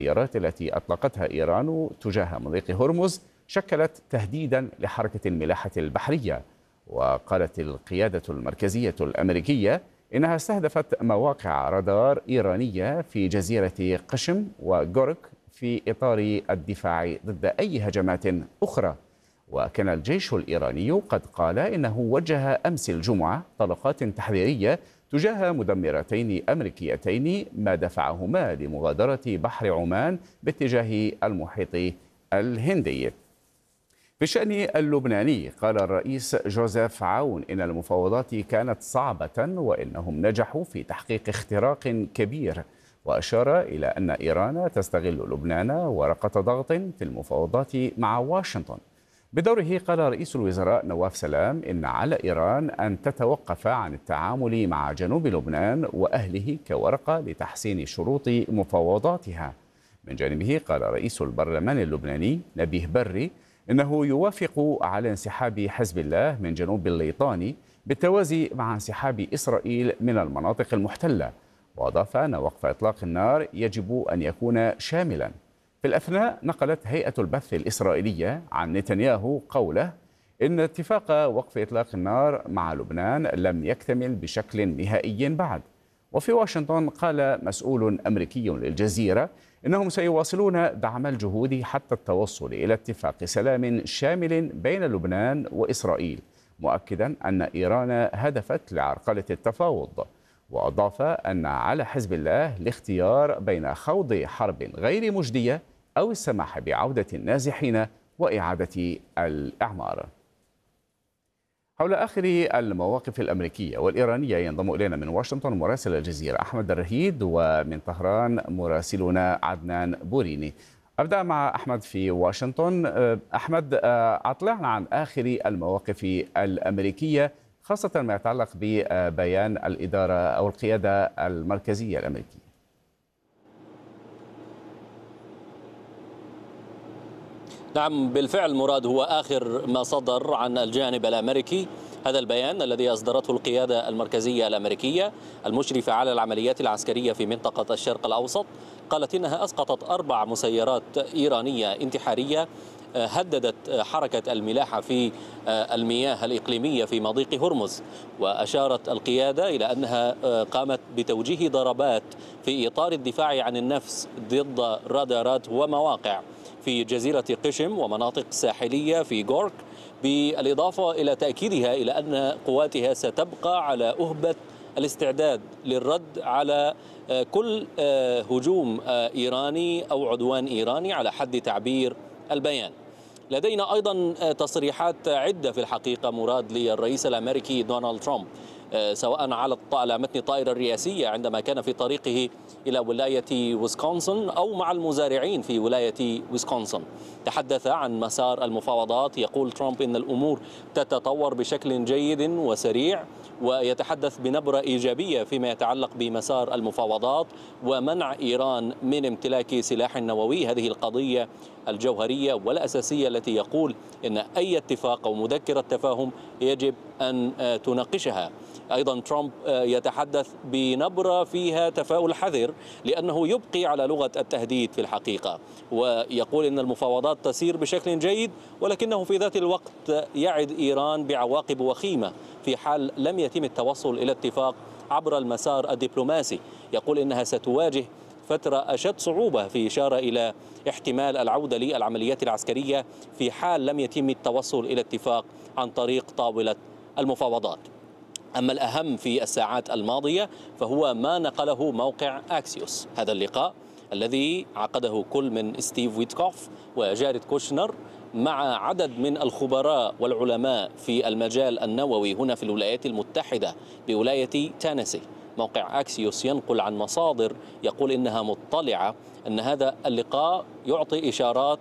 الطيارات التي أطلقتها إيران تجاه مضيق هرمز شكلت تهديدا لحركة الملاحة البحرية. وقالت القيادة المركزية الأمريكية إنها استهدفت مواقع رادار إيرانية في جزيرة قشم وغورك في إطار الدفاع ضد أي هجمات أخرى. وكان الجيش الإيراني قد قال إنه وجه أمس الجمعة طلقات تحذيرية تجاه مدمرتين أمريكيتين، ما دفعهما لمغادرة بحر عمان باتجاه المحيط الهندي. في الشأن اللبناني قال الرئيس جوزيف عون إن المفاوضات كانت صعبة وإنهم نجحوا في تحقيق اختراق كبير، وأشار إلى أن إيران تستغل لبنان ورقة ضغط في المفاوضات مع واشنطن. بدوره قال رئيس الوزراء نواف سلام إن على إيران أن تتوقف عن التعامل مع جنوب لبنان وأهله كورقة لتحسين شروط مفاوضاتها. من جانبه قال رئيس البرلمان اللبناني نبيه بري إنه يوافق على انسحاب حزب الله من جنوب الليطاني بالتوازي مع انسحاب إسرائيل من المناطق المحتلة، وأضاف أن وقف إطلاق النار يجب أن يكون شاملا. في الأثناء نقلت هيئة البث الإسرائيلية عن نتنياهو قوله إن اتفاق وقف إطلاق النار مع لبنان لم يكتمل بشكل نهائي بعد. وفي واشنطن قال مسؤول أمريكي للجزيرة إنهم سيواصلون دعم الجهود حتى التوصل إلى اتفاق سلام شامل بين لبنان وإسرائيل، مؤكدا أن إيران هدفت لعرقلة التفاوض. وأضاف أن على حزب الله الاختيار بين خوض حرب غير مجدية أو السماح بعودة النازحين وإعادة الإعمار. حول آخر المواقف الأمريكية والإيرانية ينضم إلينا من واشنطن مراسل الجزيرة أحمد الرهيد، ومن طهران مراسلنا عدنان بوريني. أبدأ مع أحمد في واشنطن. أحمد، أطلعنا عن آخر المواقف الأمريكية، خاصة ما يتعلق ببيان الإدارة أو القيادة المركزية الأمريكية. نعم بالفعل مراد، هو آخر ما صدر عن الجانب الأمريكي هذا البيان الذي أصدرته القيادة المركزية الأمريكية المشرفة على العمليات العسكرية في منطقة الشرق الأوسط. قالت إنها أسقطت 4 مسيرات إيرانية انتحارية هددت حركة الملاحة في المياه الإقليمية في مضيق هرمز. وأشارت القيادة إلى أنها قامت بتوجيه ضربات في إطار الدفاع عن النفس ضد رادارات ومواقع في جزيرة قشم ومناطق ساحلية في غورك، بالإضافة إلى تأكيدها إلى أن قواتها ستبقى على أهبة الاستعداد للرد على كل هجوم إيراني أو عدوان إيراني على حد تعبير البيان. لدينا أيضا تصريحات عدة في الحقيقة مراد للرئيس الأمريكي دونالد ترامب، سواء على متن الطائرة الرئاسية عندما كان في طريقه إلى ولاية ويسكونسن أو مع المزارعين في ولاية ويسكونسن. تحدث عن مسار المفاوضات، يقول ترامب إن الأمور تتطور بشكل جيد وسريع، ويتحدث بنبرة إيجابية فيما يتعلق بمسار المفاوضات ومنع إيران من امتلاك سلاح نووي. هذه القضية الجوهرية والأساسية التي يقول إن أي اتفاق أو مذكرة تفاهم يجب أن تناقشها. أيضا ترامب يتحدث بنبرة فيها تفاؤل حذر، لأنه يبقي على لغة التهديد في الحقيقة، ويقول إن المفاوضات تسير بشكل جيد، ولكنه في ذات الوقت يعد إيران بعواقب وخيمة في حال لم يتم التوصل إلى اتفاق عبر المسار الدبلوماسي. يقول إنها ستواجه فترة أشد صعوبة، في إشارة إلى احتمال العودة للعمليات العسكرية في حال لم يتم التوصل إلى اتفاق عن طريق طاولة المفاوضات. أما الأهم في الساعات الماضية فهو ما نقله موقع أكسيوس، هذا اللقاء الذي عقده كل من ستيف ويتكوف وجاريد كوشنر مع عدد من الخبراء والعلماء في المجال النووي هنا في الولايات المتحدة بولاية تينيسي. موقع أكسيوس ينقل عن مصادر يقول إنها مطلعة أن هذا اللقاء يعطي إشارات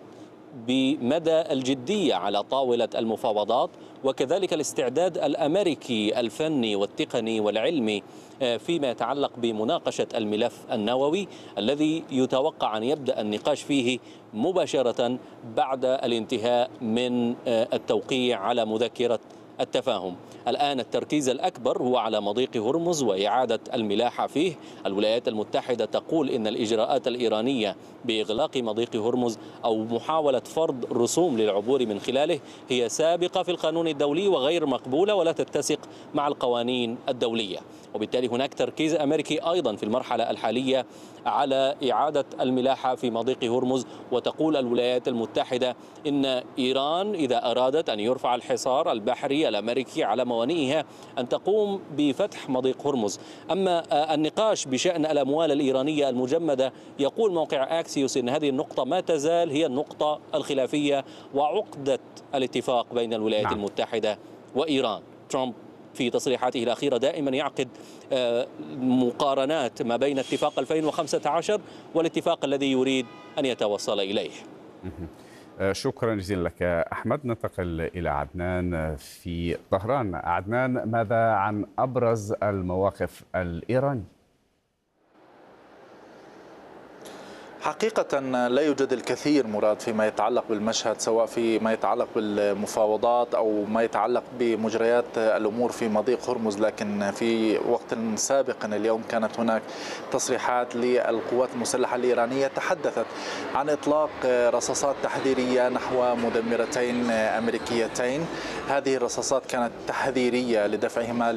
بمدى الجدية على طاولة المفاوضات، وكذلك الاستعداد الأمريكي الفني والتقني والعلمي فيما يتعلق بمناقشة الملف النووي الذي يتوقع أن يبدأ النقاش فيه مباشرة بعد الانتهاء من التوقيع على مذكرة التفاهم. الآن التركيز الأكبر هو على مضيق هرمز وإعادة الملاحة فيه. الولايات المتحدة تقول إن الإجراءات الإيرانية بإغلاق مضيق هرمز أو محاولة فرض رسوم للعبور من خلاله هي سابقة في القانون الدولي وغير مقبولة ولا تتسق مع القوانين الدولية. وبالتالي هناك تركيز أمريكي أيضا في المرحلة الحالية على إعادة الملاحة في مضيق هرمز. وتقول الولايات المتحدة إن إيران إذا أرادت أن يرفع الحصار البحري الأمريكي على موانئها أن تقوم بفتح مضيق هرمز. أما النقاش بشأن الأموال الإيرانية المجمدة، يقول موقع أكسيوس إن هذه النقطة ما تزال هي النقطة الخلافية وعقدة الاتفاق بين الولايات المتحدة وإيران. ترامب في تصريحاته الأخيرة دائما يعقد مقارنات ما بين اتفاق 2015 والاتفاق الذي يريد أن يتوصل إليه. شكرا جزيلا لك أحمد. ننتقل إلى عدنان في طهران. عدنان، ماذا عن أبرز المواقف الإيرانية؟ حقيقة لا يوجد الكثير مراد فيما يتعلق بالمشهد، سواء فيما يتعلق بالمفاوضات أو ما يتعلق بمجريات الأمور في مضيق هرمز. لكن في وقت سابق اليوم كانت هناك تصريحات للقوات المسلحة الإيرانية تحدثت عن إطلاق رصاصات تحذيرية نحو مدمرتين أمريكيتين. هذه الرصاصات كانت تحذيرية لدفعهما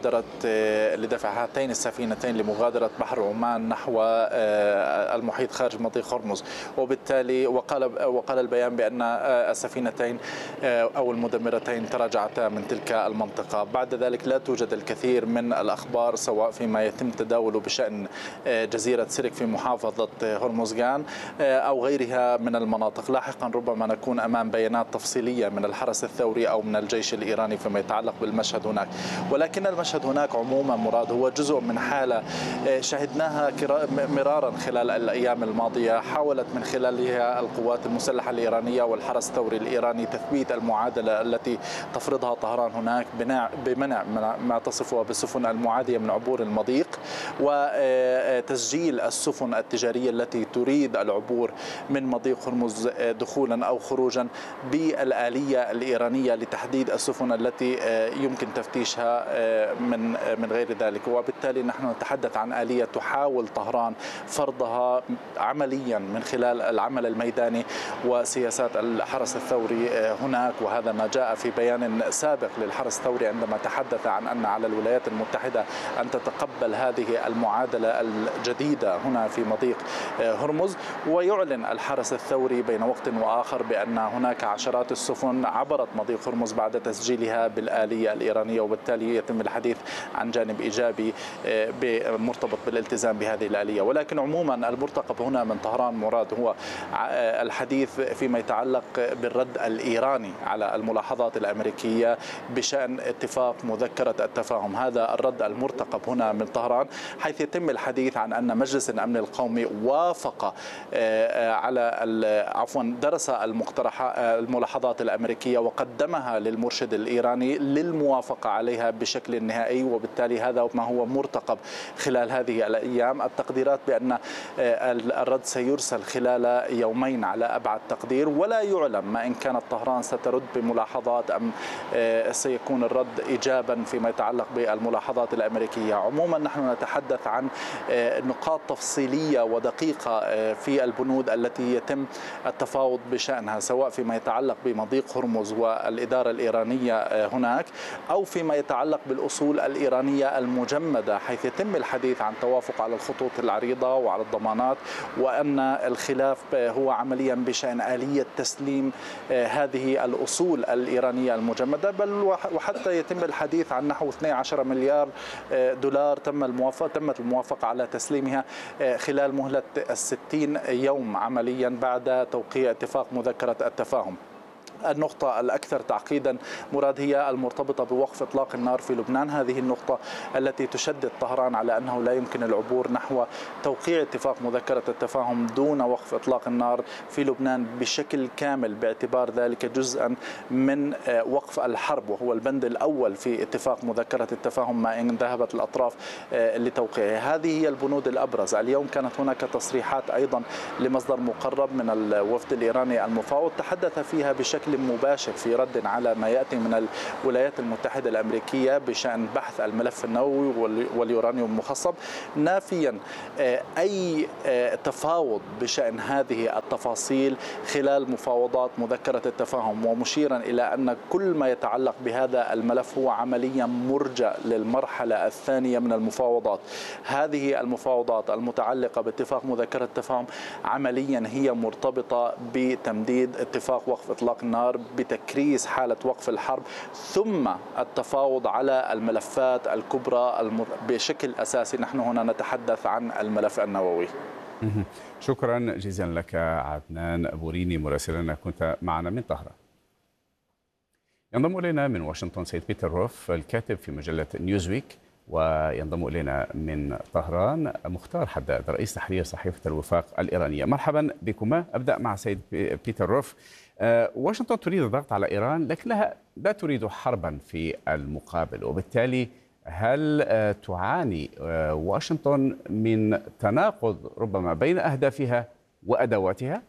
لدفع هاتين السفينتين لمغادرة بحر عمان نحو المحيط خارج مضيق هرمز. وبالتالي وقال البيان بأن السفينتين أو المدمرتين تراجعتا من تلك المنطقة. بعد ذلك لا توجد الكثير من الأخبار سواء فيما يتم تداوله بشأن جزيرة سرك في محافظة هرمزغان أو غيرها من المناطق. لاحقا ربما نكون أمام بيانات تفصيلية من الحرس الثوري أو من الجيش الإيراني فيما يتعلق بالمشهد هناك. ولكن المشهد هناك عموما مراد هو جزء من حالة شهدناها مرارا خلال الأيام الماضية، حاولت من خلالها القوات المسلحة الإيرانية والحرس الثوري الإيراني تثبيت المعادلة التي تفرضها طهران هناك بمنع ما تصفها بالسفن المعادية من عبور المضيق وتسجيل السفن التجارية التي تريد العبور من مضيق هرمز دخولا أو خروجا بالآلية الإيرانية لتحديد السفن التي يمكن تفتيشها من غير ذلك. وبالتالي نحن نتحدث عن آلية تحاول طهران فرضها عمليا من خلال العمل الميداني وسياسات الحرس الثوري هناك. وهذا ما جاء في بيان سابق للحرس الثوري عندما تحدث عن أن على الولايات المتحدة أن تتقبل هذه المعادلة الجديدة هنا في مضيق هرمز. ويعلن الحرس الثوري بين وقت وآخر بأن هناك عشرات السفن عبرت مضيق هرمز بعد تسجيلها بالآلية الإيرانية. وبالتالي يتم الحديث عن جانب إيجابي مرتبط بالالتزام بهذه الآلية. ولكن عموما المرتقب هنا من طهران مراد هو الحديث فيما يتعلق بالرد الإيراني على الملاحظات الأمريكية بشأن اتفاق مذكرة التفاهم. هذا الرد المرتقب هنا من طهران، حيث يتم الحديث عن أن مجلس الأمن القومي وافق درس الملاحظات الأمريكية وقدمها للمرشد الإيراني للموافقة عليها بشكل نهائي. وبالتالي هذا ما هو مرتقب خلال هذه الأيام. التقديرات بأن الرد سيرسل خلال يومين على أبعد تقدير، ولا يعلم ما إن كانت طهران سترد بملاحظات أم سيكون الرد إيجابا فيما يتعلق بالملاحظات الأمريكية. عموما نحن نتحدث عن نقاط تفصيلية ودقيقة في البنود التي يتم التفاوض بشأنها، سواء فيما يتعلق بمضيق هرمز والإدارة الإيرانية هناك أو فيما يتعلق بالأصول الإيرانية المجمدة، حيث يتم الحديث عن توافق على الخطوط العريضة وعلى الضمانات، وأن الخلاف هو عمليا بشأن آلية تسليم هذه الأصول الإيرانية المجمدة. بل وحتى يتم الحديث عن نحو 12 مليار دولار تمت الموافقة على تسليمها خلال مهلة 60 يوم عمليا بعد توقيع اتفاق مذكرة التفاهم. النقطة الأكثر تعقيدا مراد هي المرتبطة بوقف إطلاق النار في لبنان. هذه النقطة التي تشدد طهران على أنه لا يمكن العبور نحو توقيع اتفاق مذكرة التفاهم دون وقف إطلاق النار في لبنان بشكل كامل، باعتبار ذلك جزءا من وقف الحرب، وهو البند الأول في اتفاق مذكرة التفاهم ما إن ذهبت الأطراف لتوقيعه. هذه هي البنود الأبرز. اليوم كانت هناك تصريحات أيضا لمصدر مقرب من الوفد الإيراني المفاوض تحدث فيها بشكل بشكل مباشر في رد على ما يأتي من الولايات المتحدة الأمريكية بشأن بحث الملف النووي واليورانيوم المخصب، نافيا أي تفاوض بشأن هذه التفاصيل خلال مفاوضات مذكرة التفاهم، ومشيرا إلى أن كل ما يتعلق بهذا الملف هو عمليا مرجع للمرحلة الثانية من المفاوضات. هذه المفاوضات المتعلقة باتفاق مذكرة التفاهم عمليا هي مرتبطة بتمديد اتفاق وقف إطلاق النار، بتكريس حالة وقف الحرب، ثم التفاوض على الملفات الكبرى بشكل أساسي. نحن هنا نتحدث عن الملف النووي. شكرا جزيلا لك عدنان بوريني مراسلنا، كنت معنا من طهران. ينضم إلينا من واشنطن سيد بيتر روف الكاتب في مجلة نيوزويك، وينضم إلينا من طهران مختار حداد رئيس تحرير صحيفة الوفاق الإيرانية. مرحبا بكما. أبدأ مع سيد بيتر روف. واشنطن تريد الضغط على إيران لكنها لا تريد حربا في المقابل، وبالتالي هل تعاني واشنطن من تناقض ربما بين أهدافها وأدواتها؟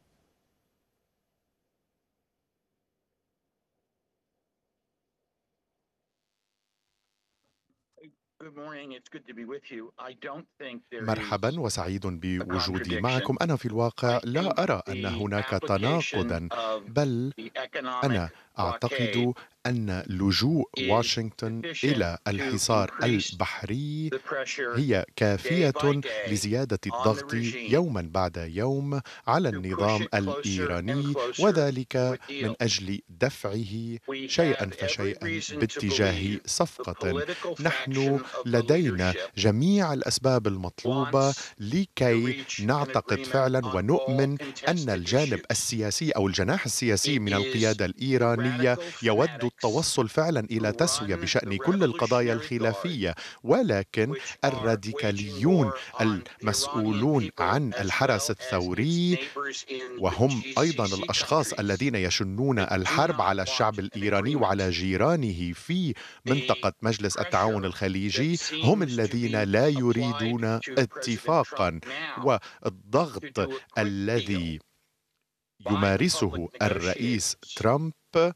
مرحبا وسعيد بوجودي معكم. أنا في الواقع لا أرى أن هناك تناقضا، بل أنا أعتقد أن لجوء واشنطن إلى الحصار البحري هي كافية لزيادة الضغط يوما بعد يوم على النظام الإيراني، وذلك من أجل دفعه شيئا فشيئا باتجاه صفقة. نحن لدينا جميع الأسباب المطلوبة لكي نعتقد فعلا ونؤمن أن الجانب السياسي أو الجناح السياسي من القيادة الإيرانية يود التوصل فعلا إلى تسوية بشأن كل القضايا الخلافية، ولكن الراديكاليون المسؤولون عن الحرس الثوري وهم أيضا الأشخاص الذين يشنون الحرب على الشعب الإيراني وعلى جيرانه في منطقة مجلس التعاون الخليجي هم الذين لا يريدون اتفاقا. والضغط الذي يمارسه الرئيس ترامب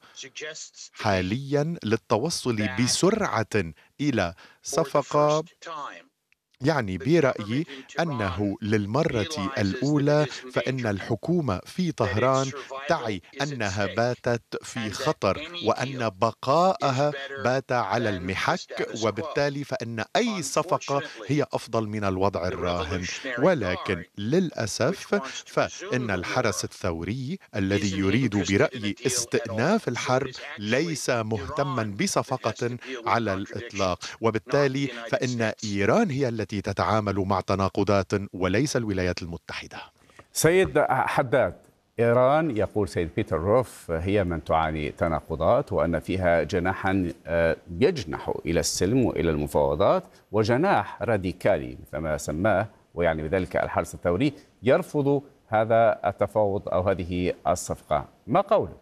حاليا للتوصل بسرعة إلى صفقة يعني برأيي أنه للمرة الأولى فإن الحكومة في طهران تعي أنها باتت في خطر وأن بقاءها بات على المحك، وبالتالي فإن أي صفقة هي أفضل من الوضع الراهن. ولكن للأسف فإن الحرس الثوري الذي يريد برأيي استئناف الحرب ليس مهتما بصفقة على الإطلاق، وبالتالي فإن إيران هي التي تتعامل مع تناقضات وليس الولايات المتحدة. سيد حداد، إيران يقول سيد بيتر روف هي من تعاني تناقضات، وأن فيها جناحا يجنح إلى السلم وإلى المفاوضات، وجناح راديكالي مثلما سماه ويعني بذلك الحرس الثوري يرفض هذا التفاوض أو هذه الصفقة. ما قولك؟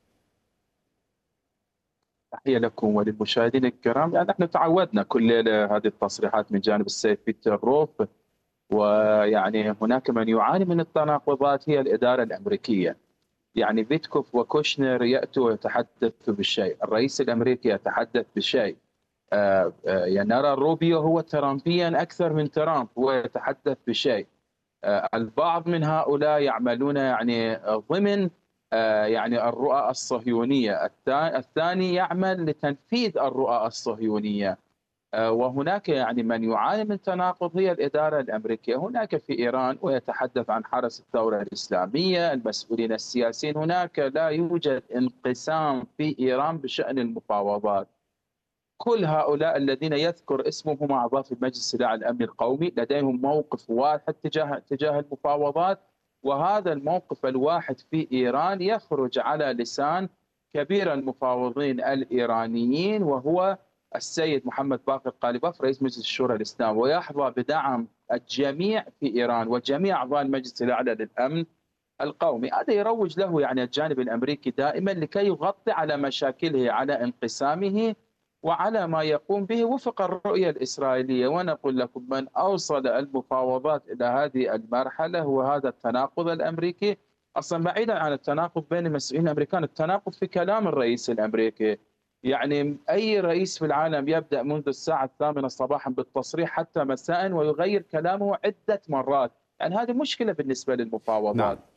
تحية لكم وللمشاهدين الكرام. يعني نحن تعودنا كل ليلة هذه التصريحات من جانب السيد بيتر روف، ويعني هناك من يعاني من التناقضات هي الإدارة الأمريكية. يعني فيتكوف وكوشنر يأتوا ويتحدثوا بالشيء، الرئيس الأمريكي يتحدث بشيء، يعني نرى روبيو هو ترامبيا أكثر من ترامب ويتحدث بشيء. البعض من هؤلاء يعملون يعني ضمن يعني الرؤى الصهيونية، الثاني يعمل لتنفيذ الرؤى الصهيونية. وهناك يعني من يعاني من تناقض هي الإدارة الأمريكية. هناك في إيران ويتحدث عن حرس الثورة الإسلامية، المسؤولين السياسيين، هناك لا يوجد انقسام في إيران بشأن المفاوضات. كل هؤلاء الذين يذكر اسمهم أعضاء في مجلس الأعلى الأمن القومي لديهم موقف واحد تجاه المفاوضات، وهذا الموقف الواحد في إيران يخرج على لسان كبير المفاوضين الإيرانيين وهو السيد محمد باقر قالباف رئيس مجلس الشورى الإسلامي، ويحظى بدعم الجميع في إيران وجميع أعضاء المجلس الأعلى للأمن القومي. هذا يروج له يعني الجانب الأمريكي دائما لكي يغطي على مشاكله، على انقسامه وعلى ما يقوم به وفق الرؤية الإسرائيلية. ونقول لكم من أوصل المفاوضات إلى هذه المرحلة هو هذا التناقض الأمريكي اصلا بعيدا عن التناقض بين المسؤولين الامريكان، التناقض في كلام الرئيس الامريكي. يعني اي رئيس في العالم يبدا منذ الساعه 8 صباحا بالتصريح حتى مساء ويغير كلامه عده مرات، يعني هذه مشكله بالنسبه للمفاوضات. نعم.